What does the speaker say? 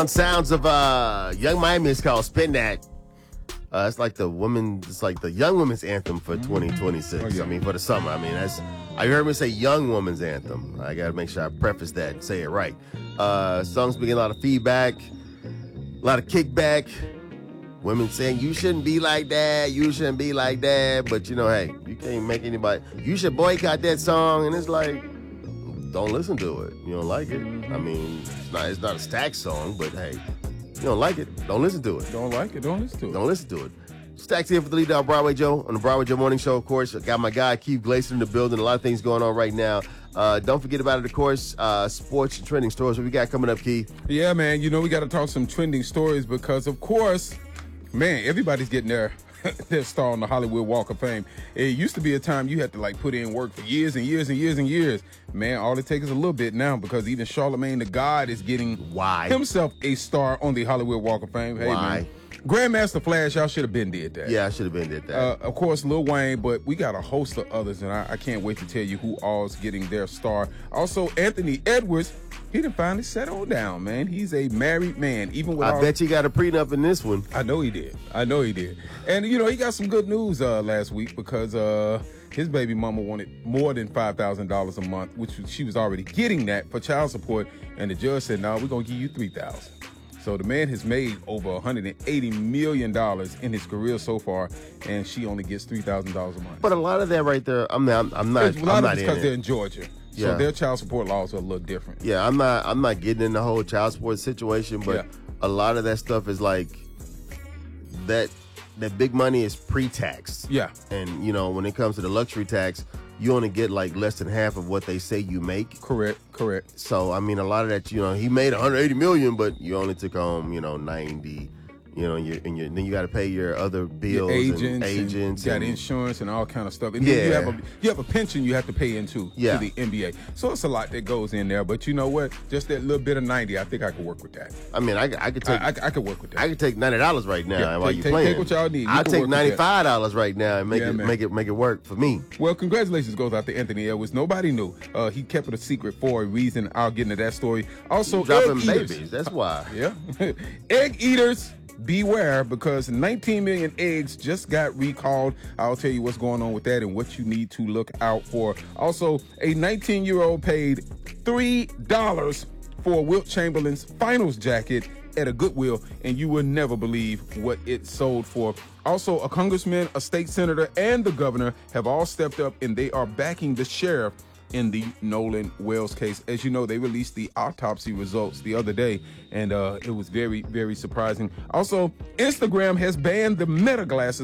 Sounds of Young Miami is called Spin That. It's like the young women's anthem for 2026. Oh, yeah. I mean, for the summer. I mean, you heard me say young woman's anthem. I got to make sure I preface that and say it right. Songs getting a lot of feedback, a lot of kickback. Women saying, you shouldn't be like that, you shouldn't be like that. But, hey, you can't make anybody, you should boycott that song. And it's like, don't listen to it. You don't like it. I mean, it's not a Stax song, but hey, you don't like it, don't listen to it. Don't like it, don't listen to it. Don't listen to it. Stax here for the Lead Dog Broadway Joe on the Broadway Joe Morning Show, of course. I got my guy Keith Glaser in the building. A lot of things going on right now. Don't forget about it, of course, sports and trending stories. What we got coming up, Keith? Yeah, man, we got to talk some trending stories because, of course, man, everybody's getting their star on the Hollywood Walk of Fame. It used to be a time you had to put in work for years and years and years and years. Man, all it takes is a little bit now because even Charlemagne the God is getting himself a star on the Hollywood Walk of Fame. Hey, man. Grandmaster Flash, y'all should have been did that. Yeah, I should have been did that. Of course, Lil Wayne, but we got a host of others, and I can't wait to tell you who all's getting their star. Also, Anthony Edwards, he done finally settled down, man. He's a married man. I bet you got a prenup in this one. I know he did. And, he got some good news last week because his baby mama wanted more than $5,000 a month, which she was already getting that for child support, and the judge said, no, we're going to give you $3,000. So the man has made over $180 million in his career so far, and she only gets $3,000 a month. But a lot of that right there, I'm not. A lot of it's because they're in Georgia, so their child support laws are a little different. Yeah, I'm not getting in the whole child support situation, but a lot of that stuff is like that big money is pre-tax. Yeah, and when it comes to the luxury tax, you only get like less than half of what they say you make. Correct. So I mean, a lot of that, he made $180 million, but you only took home, 90. Then you got to pay your other bills, your agents, got insurance and all kind of stuff. And then you have a pension you have to pay into to the NBA. So it's a lot that goes in there. But you know what? Just that little bit of 90, I think I could work with that. I mean, I could take. I could work with that. I could take $90 right now while you're playing. Take what y'all need. I'll take $95 right now and make it work for me. Well, congratulations goes out to Anthony Edwards. Nobody knew. He kept it a secret for a reason. I'll get into that story. Also, dropping babies. That's why. Yeah, egg eaters. Beware, because 19 million eggs just got recalled. I'll tell you what's going on with that and what you need to look out for. Also, a 19-year-old paid $3 for Wilt Chamberlain's finals jacket at a Goodwill, and you will never believe what it sold for. Also, a congressman, a state senator, and the governor have all stepped up, and they are backing the sheriff in the Nolan Wells case. As you know, they released the autopsy results the other day, and it was very, very surprising. Also, Instagram has banned the Meta glasses